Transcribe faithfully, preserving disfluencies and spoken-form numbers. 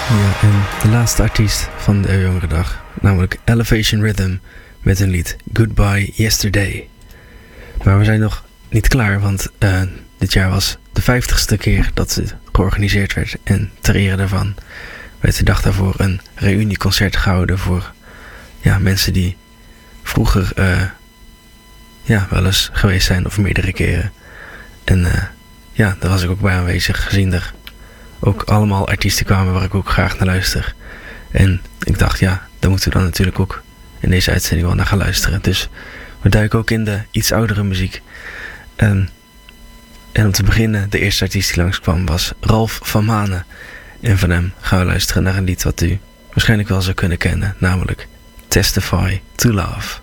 Ja, en de laatste artiest van de Jongerendag, namelijk Elevation Rhythm met hun lied Goodbye Yesterday. Maar we zijn nog niet klaar, want uh, dit jaar was de vijftigste keer dat het georganiseerd werd. En ter ere daarvan werd de dag daarvoor een reunieconcert gehouden voor ja, mensen die vroeger uh, ja, wel eens geweest zijn of meerdere keren. En uh, ja, daar was ik ook bij aanwezig, gezien er ook allemaal artiesten kwamen waar ik ook graag naar luister. En ik dacht, ja, daar moeten we dan natuurlijk ook in deze uitzending wel naar gaan luisteren. Dus we duiken ook in de iets oudere muziek. Um, en om te beginnen, de eerste artiest die langskwam was Ralf van Manen. En van hem gaan we luisteren naar een lied wat u waarschijnlijk wel zou kunnen kennen, namelijk Testify to Love.